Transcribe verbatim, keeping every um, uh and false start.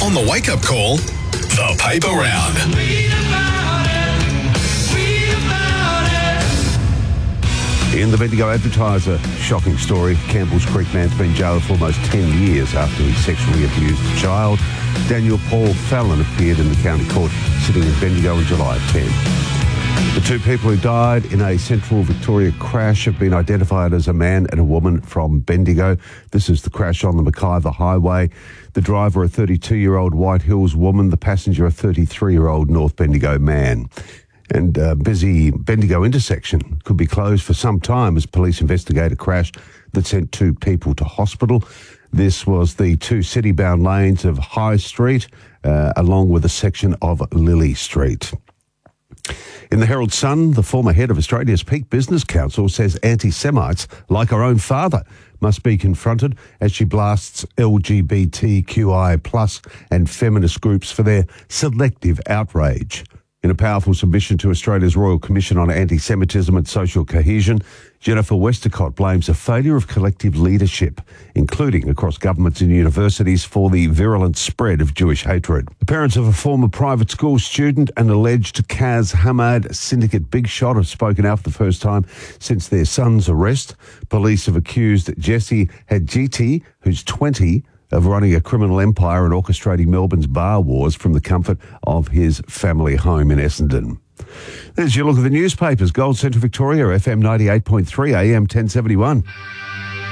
On the wake-up call, the paper round. Read about it. Read about it. In the Bendigo Advertiser, shocking story. Campbell's Creek man's been jailed for almost ten years after he sexually abused a child. Daniel Paul Fallon appeared in the county court sitting in Bendigo on July tenth. The two people who died in a central Victoria crash have been identified as a man and a woman from Bendigo. This is the crash on the McIver Highway. The driver, a thirty-two-year-old White Hills woman. The passenger, a thirty-three-year-old North Bendigo man. And a busy Bendigo intersection could be closed for some time as police investigate a crash that sent two people to hospital. This was the two city-bound lanes of High Street, uh, along with a section of Lily Street. In the Herald Sun, the former head of Australia's Peak Business Council says anti-Semites, like her own father, must be confronted as she blasts L G B T Q I plus and feminist groups for their selective outrage. In a powerful submission to Australia's Royal Commission on Anti-Semitism and Social Cohesion, Jennifer Westacott blames a failure of collective leadership, including across governments and universities, for the virulent spread of Jewish hatred. The parents of a former private school student and alleged Kaz Hamad syndicate big shot have spoken out for the first time since their son's arrest. Police have accused Jesse Hadjiti, who's twenty, of running a criminal empire and orchestrating Melbourne's bar wars from the comfort of his family home in Essendon. There's your look at the newspapers. Gold Centre Victoria, F M ninety-eight point three, A M ten seventy-one.